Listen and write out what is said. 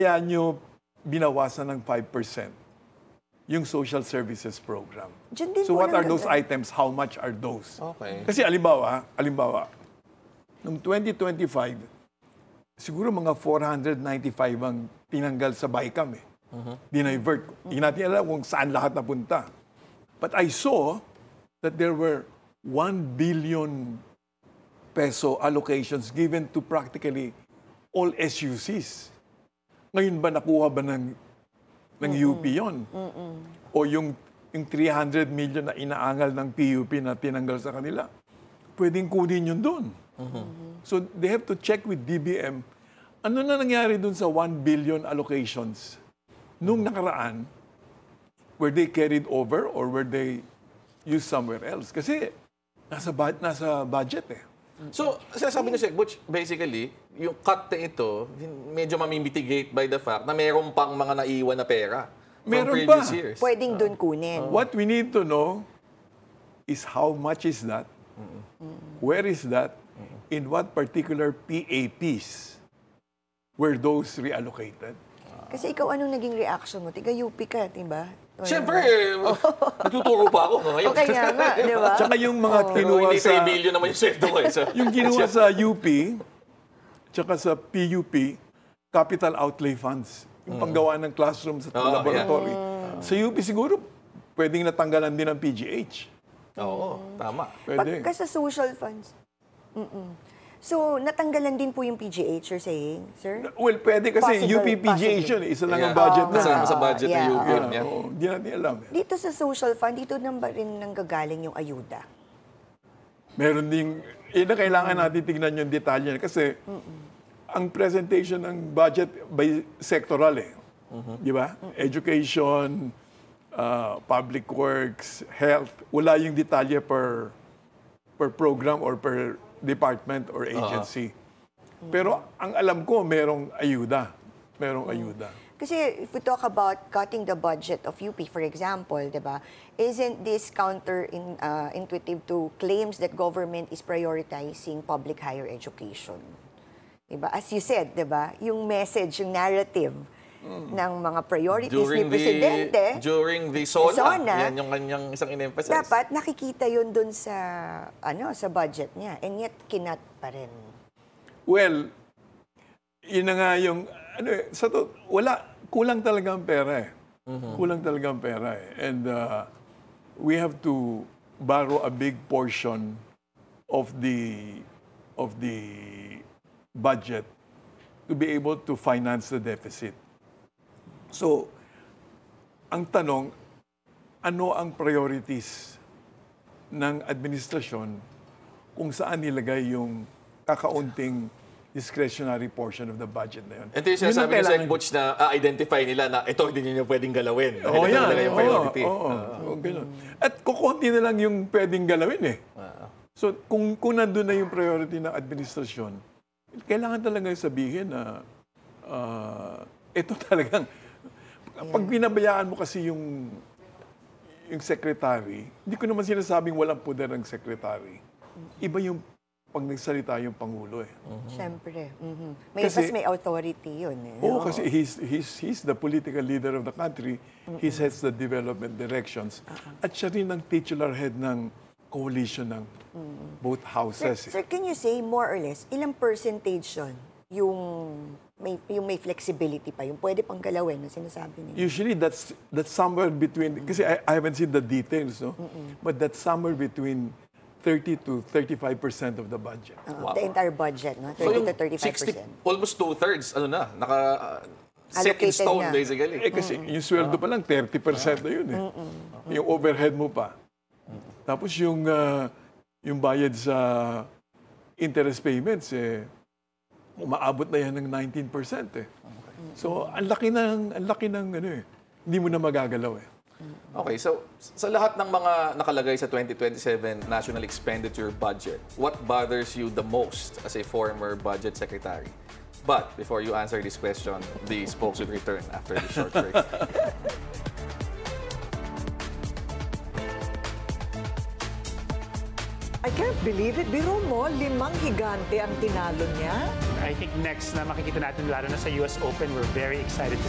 Kaya nyo binawasan ng 5% yung social services program. Diyan din So po what are those nanggagaling. items? How much are those? Okay. Kasi alimbawa, noong 2025, siguro mga 495 ang tinanggal sa BICAM eh. Dinivert. Hindi natin alam kung saan lahat napunta. But I saw that there were 1 billion peso allocations given to practically all SUCs. Ngayon ba nakuha ba ng UP yon? O yung 300 million na inaangal ng PUP na tinanggal sa kanila, pwedeng kunin yun doon. So they have to check with DBM, ano na nangyari doon sa 1 billion allocations nung nakaraan, were they carried over or were they used somewhere else? Kasi nasa budget eh. So, sabi ni Sec Butch, basically, yung cut na ito, medyo mamimitigate by the fact na meron pang mga naiwan na pera from Meron previous pa. years. Pwedeng doon kunin. What we need to know is how much is that, where is that, in what particular PAPs were those reallocated. Kasi ikaw, anong naging reaction mo? Tiga UP ka, diba? Siyempre, natuturo pa ako ngayon. Okay nga nga, di ba? Tsaka yung mga Pero kinuha hindi sa... 3 billion naman yung sweldo ko eh. So, Yung kinuha sa UP, tsaka sa PUP, capital outlay funds. Yung panggawa ng classrooms at laboratory. Sa UP siguro, pwedeng natanggalan din ng PGH. oo, tama. Pwede. Pagka sa social funds. So, natanggalan din po yung PGH, you're saying, sir? Well, pwede kasi Possible, UP PGH yun. Isa lang ang Yeah. budget na. Kasama sa budget Yeah. ng UP yun. Yeah. Oo, hindi natin alam. Eh. Dito sa social fund, dito na ba rin nanggagaling yung ayuda? Meron ding... na kailangan natin tignan yung detalye. Kasi ang presentation ng budget by sectoral eh. Di ba? Education, public works, health. Wala yung detalye per program or per department or agency. Pero ang alam ko, merong ayuda. Merong ayuda. Kasi if we talk about cutting the budget of UP, for example, diba, isn't this counter-intuitive to claims that government is prioritizing public higher education? Diba? As you said, diba, yung message, yung narrative ng mga priorities ni Presidente, during the SONA, SONA, yan yung kanyang isang in-emphasize. dapat nakikita yun dun sa, sa budget niya. And yet, kinat pa rin. Well, yun na nga yung... kulang talaga ang pera eh. Kulang talaga ang pera eh. And we have to borrow a big portion of the budget to be able to finance the deficit. So, ang tanong, ano ang priorities ng administrasyon kung saan nilagay yung kakaunting discretionary portion of the budget na yun. Ito yung sinasabi ni Sec Butch na identify nila na ito hindi nyo pwedeng galawin. Oo, Ito yan. talaga yung priority. Oo, ganun. At kukunti na lang yung pwedeng galawin eh. So, kung nandun na yung priority ng administrasyon, kailangan talaga sabihin na ito talagang, pag binabayaan mo kasi yung secretary, hindi ko naman sinasabing walang poder ng secretary. Iba yung pag nagsalita yung Pangulo eh. Siyempre. Kasi- May authority yun. Eh. Oo, kasi he's the political leader of the country. He sets the development directions. At siya rin ang titular head ng coalition ng both houses. Sir, can you say more or less, ilang percentage yun yung may flexibility pa, yung pwede pang galawin na sinasabi niyo? Usually that's somewhere between, kasi I haven't seen the details, no? But that's somewhere between 30 to 35% of the budget. The entire budget, no? 30 So yung to 35%. 60, almost 2/3, set in Allocated stone na. basically. Kasi yung sweldo pa lang, 30% na yun eh. Yung overhead mo pa. Tapos yung bayad sa interest payments, umaabot na yan ng 19% eh. So, ang laki ng hindi mo na magagalaw eh. Okay, so sa lahat ng mga nakalagay sa 2027 National Expenditure Budget, what bothers you the most as a former budget secretary? But before you answer this question, the spokes will return after the short break. I can't believe it. Biro mo, 5 higante ang tinalo niya. I think next na makikita natin lalo na sa US Open, we're very excited to